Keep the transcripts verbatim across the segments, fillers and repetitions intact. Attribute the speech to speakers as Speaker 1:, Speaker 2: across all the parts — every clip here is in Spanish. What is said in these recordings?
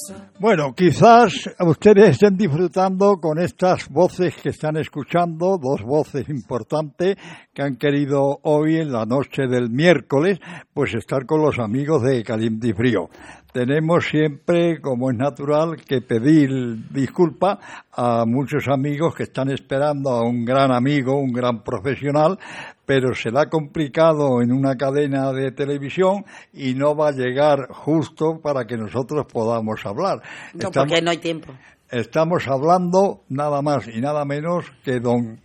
Speaker 1: Bueno, quizás ustedes estén disfrutando con estas voces que están escuchando, dos voces importantes que han querido hoy en la noche del miércoles, pues estar con los amigos de Caliente y Frío. Tenemos siempre, como es natural, que pedir disculpas a muchos amigos que están esperando a un gran amigo, un gran profesional, pero se le ha complicado en una cadena de televisión y no va a llegar justo para que nosotros podamos hablar.
Speaker 2: No, estamos, porque no hay tiempo.
Speaker 1: Estamos hablando nada más y nada menos que don...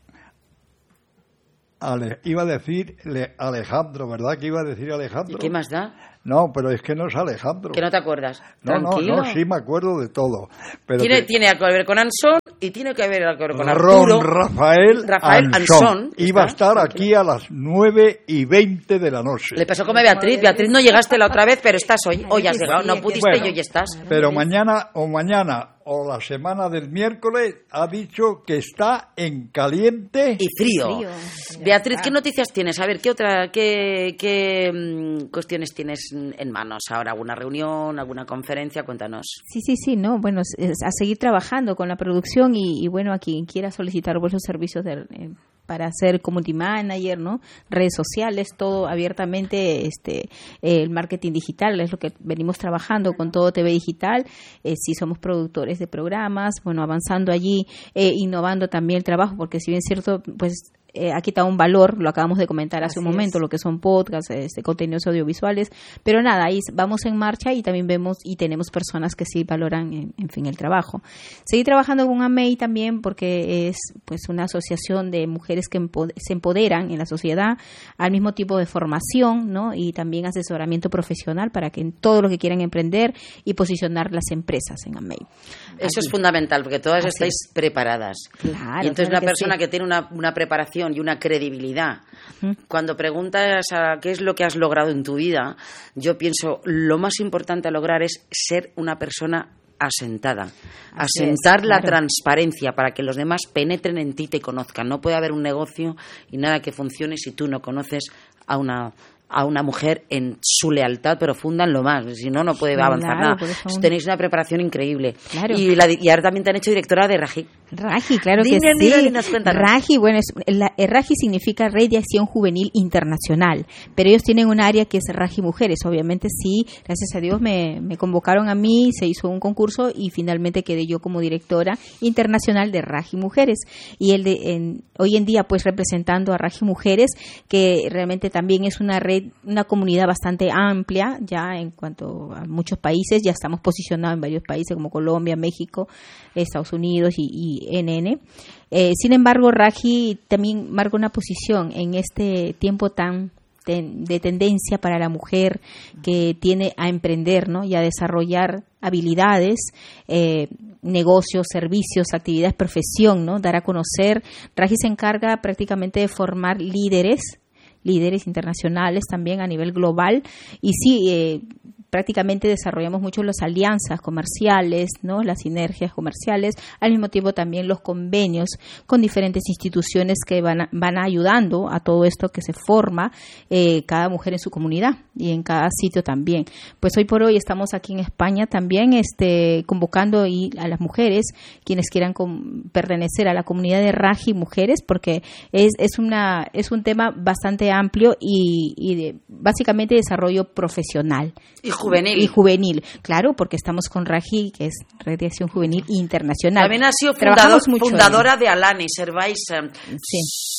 Speaker 1: Ale, iba a decir Alejandro, ¿verdad? Que iba a decir Alejandro.
Speaker 2: ¿Y qué más da?
Speaker 1: No, pero es que no es Alejandro.
Speaker 2: Que no te acuerdas.
Speaker 1: No,
Speaker 2: Tranquilo.
Speaker 1: no, no, sí me acuerdo de todo. Pero
Speaker 2: tiene,
Speaker 1: que...
Speaker 2: tiene algo que ver con Ansón y tiene que ver algo que ver con Arturo.
Speaker 1: Ron Rafael,
Speaker 2: Rafael
Speaker 1: Ansón.
Speaker 2: Ansón.
Speaker 1: Iba a estar aquí a las nueve y veinte de la noche.
Speaker 2: Le pasó como a Beatriz. Beatriz, no llegaste la otra vez, pero estás hoy. Hoy has llegado. No pudiste
Speaker 1: bueno,
Speaker 2: y hoy estás.
Speaker 1: Pero mañana o mañana o la semana del miércoles ha dicho que está en caliente
Speaker 2: y frío. Y frío. Beatriz, ¿qué noticias tienes? A ver, ¿qué otra, qué, qué um, cuestiones tienes en manos ahora? ¿Alguna reunión, alguna conferencia? Cuéntanos.
Speaker 3: Sí, sí, sí, no, bueno, es a seguir trabajando con la producción y, y bueno, a quien quiera solicitar vuestros servicios de, eh, para hacer community manager, ¿no? Redes sociales, todo abiertamente, este, eh, el marketing digital es lo que venimos trabajando con todo T V digital. Eh, sí somos productores de programas, bueno, avanzando allí, eh, innovando también el trabajo, porque si bien es cierto, pues Eh, ha quitado un valor, lo acabamos de comentar hace Así un momento, es. Lo que son podcasts, este, contenidos audiovisuales, pero nada, ahí vamos en marcha y también vemos y tenemos personas que sí valoran, en, en fin, el trabajo. Seguir trabajando con A M E I también porque es pues una asociación de mujeres que empo- se empoderan en la sociedad, al mismo tipo de formación, ¿no? Y también asesoramiento profesional para que en todo lo que quieran emprender y posicionar las empresas en A M E I.
Speaker 2: Eso
Speaker 3: Aquí.
Speaker 2: Es fundamental porque todas
Speaker 3: Así
Speaker 2: estáis
Speaker 3: es.
Speaker 2: preparadas.
Speaker 3: Claro,
Speaker 2: y entonces
Speaker 3: claro
Speaker 2: una
Speaker 3: que
Speaker 2: persona
Speaker 3: sí.
Speaker 2: que tiene una, una preparación y una credibilidad.
Speaker 3: Uh-huh.
Speaker 2: Cuando preguntas a qué es lo que has logrado en tu vida, yo pienso lo más importante a lograr es ser una persona asentada,
Speaker 3: Así
Speaker 2: asentar
Speaker 3: es,
Speaker 2: la
Speaker 3: claro.
Speaker 2: transparencia para que los demás penetren en ti y te conozcan. No puede haber un negocio y nada que funcione si tú no conoces a una a una mujer en su lealtad profunda en lo más, si no, no puede avanzar
Speaker 3: Claro,
Speaker 2: nada.
Speaker 3: un...
Speaker 2: Tenéis una preparación increíble.
Speaker 3: Claro.
Speaker 2: Y, la, y ahora también te han hecho directora de Raji.
Speaker 3: Raji, claro
Speaker 2: Dime,
Speaker 3: que sí.
Speaker 2: Mira, nos
Speaker 3: Raji, bueno, es, la, Raji significa Red de Acción Juvenil Internacional, pero ellos tienen un área que es Raji Mujeres. Obviamente sí, gracias a Dios me, me convocaron a mí, se hizo un concurso y finalmente quedé yo como directora internacional de Raji Mujeres. Y el de, en, hoy en día pues representando a Raji Mujeres, que realmente también es una red, una comunidad bastante amplia ya en cuanto a muchos países, ya estamos posicionados en varios países como Colombia, México, Estados Unidos y, y N N. Eh, sin embargo, Raji también marca una posición en este tiempo tan ten, de tendencia para la mujer que tiene a emprender, ¿no? Y a desarrollar habilidades, eh, negocios, servicios, actividades, profesión, ¿no? Dar a conocer. Raji se encarga prácticamente de formar líderes líderes internacionales también a nivel global y sí, eh, prácticamente desarrollamos mucho las alianzas comerciales, ¿no? Las sinergias comerciales, al mismo tiempo también los convenios con diferentes instituciones que van, a, van ayudando a todo esto que se forma eh, cada mujer en su comunidad y en cada sitio también. Pues hoy por hoy estamos aquí en España también este, convocando y a las mujeres, quienes quieran com- pertenecer a la comunidad de Raji Mujeres, porque es, es, una, es un tema bastante amplio y, y de, básicamente desarrollo profesional.
Speaker 2: Y juvenil.
Speaker 3: Y juvenil, claro, porque estamos con Raji, que es Red de Acción Juvenil Internacional.
Speaker 2: También ha sido fundador, fundadora de Alani, Servais.
Speaker 3: Sí.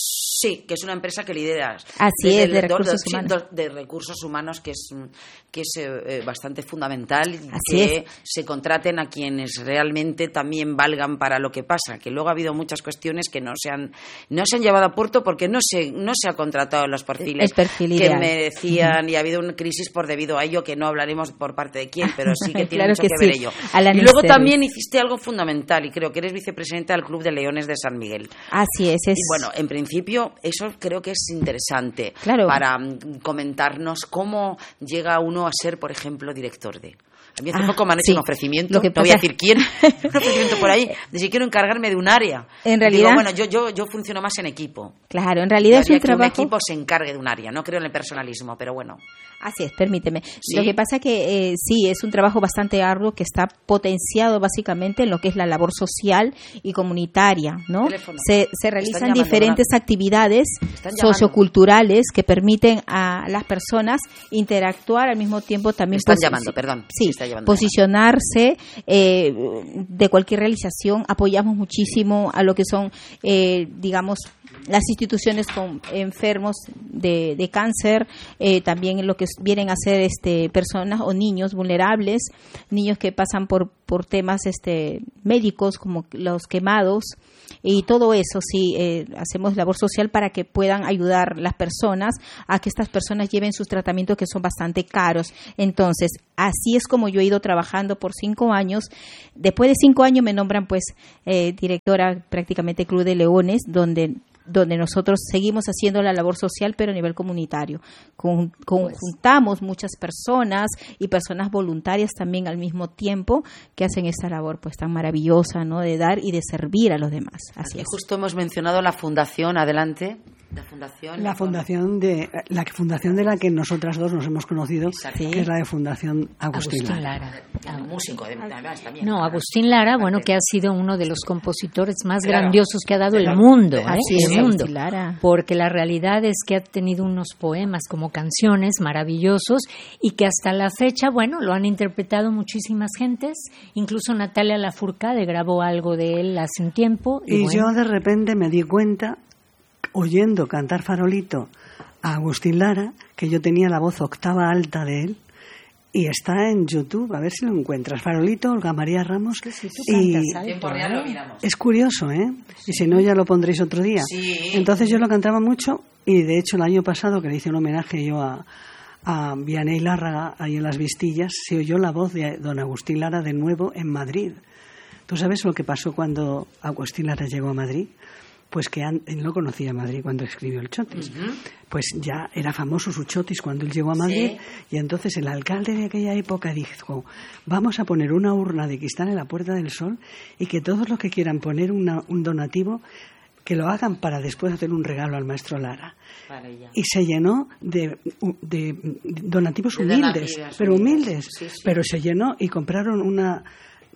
Speaker 2: Sí, que es una empresa que lidera.
Speaker 3: Así es, de, de recursos
Speaker 2: de,
Speaker 3: humanos.
Speaker 2: De recursos humanos, que es, que es eh, bastante fundamental.
Speaker 3: Así
Speaker 2: que
Speaker 3: es.
Speaker 2: se contraten a quienes realmente también valgan para lo que pasa. Que luego ha habido muchas cuestiones que no se han, no se han llevado a puerto porque no se, no se ha contratado los perfiles
Speaker 3: El perfil
Speaker 2: que
Speaker 3: ideal.
Speaker 2: merecían. Uh-huh. Y ha habido una crisis por debido a ello, que no hablaremos por parte de quién, pero sí que tiene
Speaker 3: claro
Speaker 2: mucho
Speaker 3: que,
Speaker 2: que
Speaker 3: sí.
Speaker 2: ver ello.
Speaker 3: Alanis
Speaker 2: Y luego
Speaker 3: Service.
Speaker 2: también hiciste algo fundamental, y creo que eres vicepresidenta del Club de Leones de San Miguel.
Speaker 3: Así es. es...
Speaker 2: Y bueno, en principio eso creo que es interesante
Speaker 3: claro.
Speaker 2: para um, comentarnos cómo llega uno a ser, por ejemplo, director de... A mí hace ah, poco me han hecho sí. un ofrecimiento, no voy a decir quién, un ofrecimiento por ahí, de si quiero encargarme de un área.
Speaker 3: En realidad,
Speaker 2: digo, bueno, yo, yo, yo funciono más en equipo.
Speaker 3: Claro, en realidad es un
Speaker 2: que
Speaker 3: trabajo...
Speaker 2: un equipo se encargue de un área, no creo en el personalismo, pero bueno.
Speaker 3: Así es, permíteme.
Speaker 2: ¿Sí?
Speaker 3: Lo que pasa que eh, sí, es un trabajo bastante arduo que está potenciado básicamente en lo que es la labor social y comunitaria, ¿no?
Speaker 2: Teléfono.
Speaker 3: Se, se realizan
Speaker 2: llamando,
Speaker 3: diferentes
Speaker 2: ¿verdad?
Speaker 3: actividades
Speaker 2: Están llamando.
Speaker 3: socioculturales que permiten a las personas interactuar al mismo tiempo también.
Speaker 2: Están
Speaker 3: posi-
Speaker 2: llamando, perdón.
Speaker 3: Sí,
Speaker 2: Está llamando.
Speaker 3: posicionarse eh, de cualquier realización. Apoyamos muchísimo a lo que son, eh, digamos, las instituciones con enfermos de, de cáncer, eh, también en lo que vienen a ser este, personas o niños vulnerables, niños que pasan por, por temas este, médicos como los quemados, y todo eso, sí, eh, hacemos labor social para que puedan ayudar las personas a que estas personas lleven sus tratamientos que son bastante caros. Entonces, así es como yo he ido trabajando por cinco años. Después de cinco años me nombran pues eh, directora prácticamente Club de Leones, donde donde nosotros seguimos haciendo la labor social, pero a nivel comunitario. Con, conjuntamos muchas personas y personas voluntarias también al mismo tiempo que hacen esta labor pues tan maravillosa, ¿no? De dar y de servir a los demás. Así
Speaker 2: Aquí
Speaker 3: es.
Speaker 2: justo hemos mencionado la fundación, adelante. La fundación.
Speaker 4: La fundación de la fundación de la que nosotras dos nos hemos conocido,
Speaker 2: Exacto.
Speaker 4: que es la de Fundación Agustín,
Speaker 5: Agustín
Speaker 4: Lara.
Speaker 5: Lara.
Speaker 2: Un músico, además, también.
Speaker 5: No, Agustín Lara, bueno, que ha sido uno de los compositores más
Speaker 2: Claro.
Speaker 5: grandiosos que ha dado el
Speaker 2: Claro.
Speaker 5: mundo, ¿eh?
Speaker 3: Así
Speaker 5: el
Speaker 3: es,
Speaker 5: mundo.
Speaker 3: Agustín Lara.
Speaker 5: Porque la realidad es que ha tenido unos poemas como canciones maravillosos y que hasta la fecha, bueno, lo han interpretado muchísimas gentes, incluso Natalia Lafourcade grabó algo de él hace un tiempo. Y,
Speaker 4: Y
Speaker 5: bueno,
Speaker 4: yo de repente me di cuenta, oyendo cantar Farolito a Agustín Lara, que yo tenía la voz octava alta de él, y está en YouTube, a ver si lo encuentras. Farolito, Olga María Ramos.
Speaker 5: si tú
Speaker 4: y
Speaker 5: cantas alto,
Speaker 2: Tiempo real
Speaker 5: ¿eh?
Speaker 2: lo miramos.
Speaker 4: es curioso, ¿eh? Y si no, ya lo pondréis otro día.
Speaker 2: Sí.
Speaker 4: Entonces yo lo cantaba mucho, y de hecho el año pasado, que le hice un homenaje yo a, a Vianney Lárraga, ahí en Las Vistillas, se oyó la voz de don Agustín Lara de nuevo en Madrid. ¿Tú sabes lo que pasó cuando Agustín Lara llegó a Madrid? Pues que él no conocía Madrid cuando escribió el Chotis. Uh-huh. Pues ya era famoso su Chotis cuando él llegó a Madrid, sí. Y entonces el alcalde de aquella época dijo, vamos a poner una urna de cristal en la Puerta del Sol y que todos los que quieran poner una, un donativo, que lo hagan para después hacer un regalo al maestro Lara. Vale, y se llenó de, de donativos de humildes, pero humildes, sí, sí. Pero se llenó y compraron una...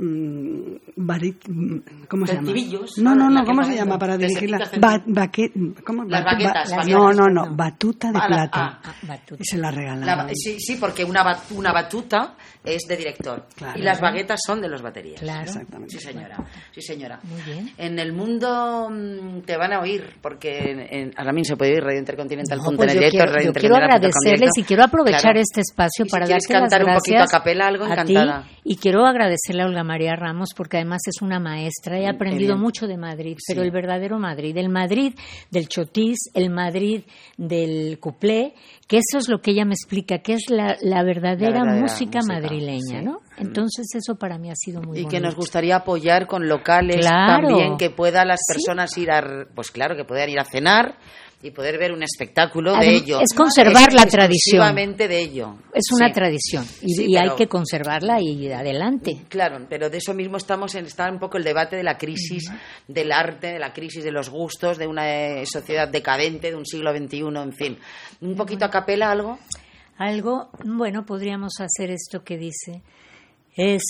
Speaker 4: Barit, ¿cómo se llama? No, no, no, ¿cómo se llama para dirigirla? Ba, baque, ¿cómo?
Speaker 2: Las baquetas,
Speaker 4: ba,
Speaker 2: baquetas.
Speaker 4: No, no, no, batuta de
Speaker 2: ah,
Speaker 4: plata.
Speaker 2: Ah, ah,
Speaker 4: y se la regalaron.
Speaker 2: La, sí, sí, porque una, una batuta es de director. Claro. Y las baguetas son de los baterías.
Speaker 5: Claro.
Speaker 4: Exactamente.
Speaker 2: Sí, señora. Sí, señora.
Speaker 5: Muy bien.
Speaker 2: En el mundo te van a oír, porque en, en, ahora mismo se puede oír Radio Intercontinental.
Speaker 5: No, pues yo quiero,
Speaker 2: Radio
Speaker 5: yo quiero agradecerles y quiero aprovechar
Speaker 2: claro.
Speaker 5: este espacio
Speaker 2: y si
Speaker 5: para darte
Speaker 2: cantar
Speaker 5: las
Speaker 2: un poquito
Speaker 5: gracias
Speaker 2: a capela, algo
Speaker 5: a
Speaker 2: encantada.
Speaker 5: ti, y quiero agradecerle a Olga María Ramos porque además es una maestra, he aprendido Bien. mucho de Madrid, pero sí. el verdadero Madrid, el Madrid del chotis, el Madrid del cuplé, que eso es lo que ella me explica, que es la, la, verdadera, la verdadera música, música madrileña, sí. ¿no? Entonces eso para mí ha sido muy
Speaker 2: y
Speaker 5: bonito.
Speaker 2: Y que nos gustaría apoyar con locales
Speaker 5: claro.
Speaker 2: también, que puedan las personas sí. ir a, pues claro, que puedan ir a cenar y poder ver un espectáculo
Speaker 5: Adem-
Speaker 2: de ello.
Speaker 5: Es conservar
Speaker 2: es
Speaker 5: la tradición.
Speaker 2: Exclusivamente de ello.
Speaker 5: Es una
Speaker 2: sí.
Speaker 5: tradición y,
Speaker 2: sí,
Speaker 5: y
Speaker 2: pero,
Speaker 5: hay que conservarla y adelante.
Speaker 2: Claro, pero de eso mismo estamos en, está un poco el debate de la crisis uh-huh. del arte, de la crisis de los gustos, de una eh, sociedad decadente, de un siglo veintiuno, en fin. Un poquito a capela, algo.
Speaker 5: Algo, bueno, podríamos hacer esto que dice... Es